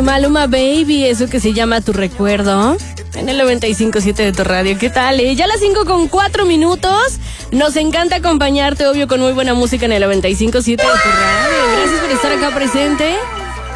Maluma Baby, eso que se llama Tu Recuerdo, en el 95.7 de tu radio. ¿Qué tal? Ya a las 5:04. Nos encanta acompañarte, obvio, con muy buena música en el 95.7 de tu radio. Gracias por estar acá presente.